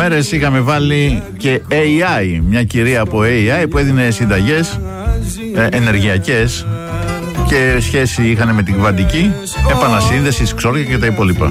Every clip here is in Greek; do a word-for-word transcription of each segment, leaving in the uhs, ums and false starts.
μέρες είχαμε βάλει και έι άι, μια κυρία από έι άι που έδινε συνταγές ε, ενεργειακές και σχέση είχαν με την κβαντική, επανασύνδεση, ξόρια και τα υπόλοιπα.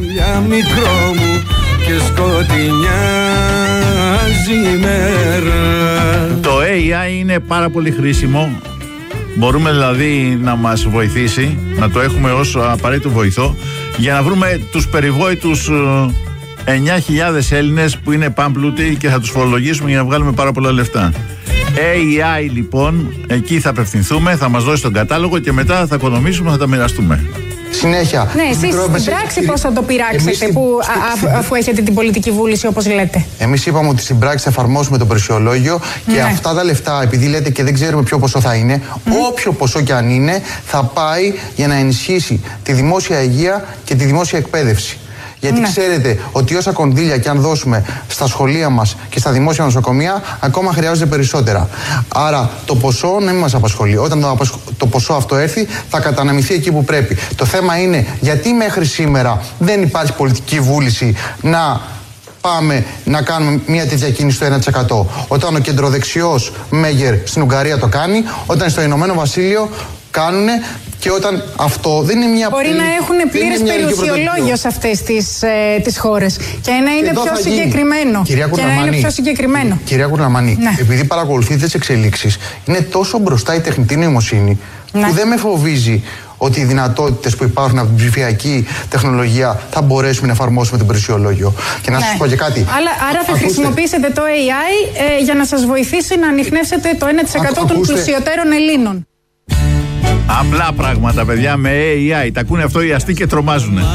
Το έι άι είναι πάρα πολύ χρήσιμο. Μπορούμε δηλαδή να μας βοηθήσει, να το έχουμε ως απαραίτητο βοηθό για να βρούμε τους περιβόητους εννιά χιλιάδες Έλληνες που είναι πάμπλουτοι και θα τους φορολογήσουμε για να βγάλουμε πάρα πολλά λεφτά. έι άι λοιπόν, εκεί θα απευθυνθούμε, θα μας δώσει τον κατάλογο και μετά θα οικονομήσουμε, θα τα μοιραστούμε. Συνέχεια. Ναι, εσείς στην πράξη πώς θα το πειράξετε, εμείς... που, α, α, αφού έχετε την πολιτική βούληση όπως λέτε? Εμείς είπαμε ότι στην πράξη θα εφαρμόσουμε το περιουσιολόγιο και ναι. αυτά τα λεφτά, επειδή λέτε και δεν ξέρουμε ποιο ποσό θα είναι, mm. όποιο ποσό και αν είναι, θα πάει για να ενισχύσει τη δημόσια υγεία και τη δημόσια εκπαίδευση. Γιατί ναι. ξέρετε ότι όσα κονδύλια και αν δώσουμε στα σχολεία μας και στα δημόσια νοσοκομεία, ακόμα χρειάζονται περισσότερα. Άρα το ποσό να μην μας απασχολεί. Όταν το, απασχ... το ποσό αυτό έρθει, θα καταναμηθεί εκεί που πρέπει. Το θέμα είναι γιατί μέχρι σήμερα δεν υπάρχει πολιτική βούληση να πάμε να κάνουμε μια τέτοια κίνηση στο ένα τοις εκατό. Όταν ο κεντροδεξιός Μέγερ στην Ουγγαρία το κάνει, όταν στο Ηνωμένο Βασίλειο κάνουνε. Και όταν αυτό δεν είναι μια. Μπορεί να έχουν πλήρες περιουσιολόγιο σε αυτές τις, ε, τις χώρες και να είναι πιο συγκεκριμένο. Κυρία και να είναι πιο συγκεκριμένο. Κυρία Κουρναμανή, ναι. επειδή παρακολουθείτε τις εξελίξεις, είναι τόσο μπροστά η τεχνητή νοημοσύνη, ναι. που δεν με φοβίζει ότι οι δυνατότητες που υπάρχουν από την ψηφιακή τεχνολογία θα μπορέσουμε να εφαρμόσουμε το περιουσιολόγιο. Και να ναι. σας πω και κάτι. Αλλά, άρα θα ακούστε. χρησιμοποιήσετε το έι άι ε, για να σας βοηθήσει να ανιχνεύσετε το ένα τοις εκατό Ακού, των πλουσιωτέρων Ελλήνων. Απλά πράγματα, παιδιά, με έι άι. Τα ακούνε αυτό οι αστεί και τρομάζουνε.